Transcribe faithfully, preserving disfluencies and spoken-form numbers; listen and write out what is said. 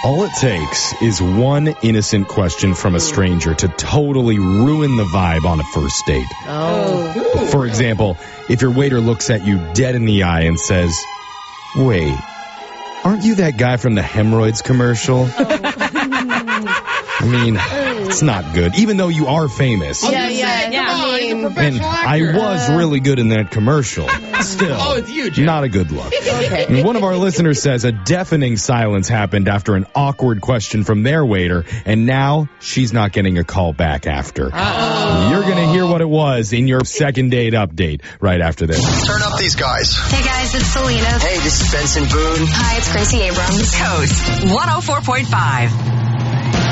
All it takes is one innocent question from a stranger to totally ruin the vibe on a first date. Oh. For example, if your waiter looks at you dead in the eye and says, "Wait, aren't you that guy from the hemorrhoids commercial?" I mean, it's not good, even though you are famous. Yeah, yeah, yeah. Oh, he's a And professional I actor. was really good in that commercial. Still, Oh, it's you, Jim. not a good look. Okay. And one of our listeners says a deafening silence happened after an awkward question from their waiter, and now she's not getting a call back after. Uh-oh. You're going to hear what it was in your second date update right after this. Turn up these guys. Hey guys, it's Selena. Hey, this is Benson Boone. Hi, it's Gracie Abrams. Coast one oh four point five.